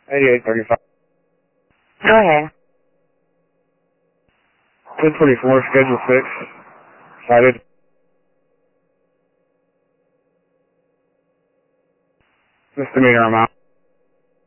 8835. Go ahead. 1024, schedule 6. Cited. Misdemeanor amount.